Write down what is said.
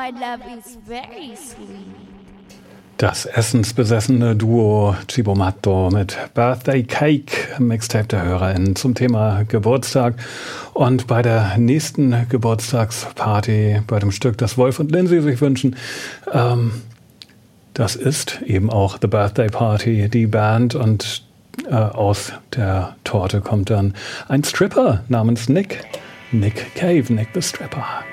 my love is very sweet. Das essensbesessene Duo Cibo Matto mit Birthday Cake, Mixtape der HörerInnen zum Thema Geburtstag. Und bei der nächsten Geburtstagsparty, bei dem Stück, das Wolf und Lindsay sich wünschen, das ist eben auch The Birthday Party, die Band. Und aus der Torte kommt dann ein Stripper namens Nick. Nick Cave, Nick the Stripper.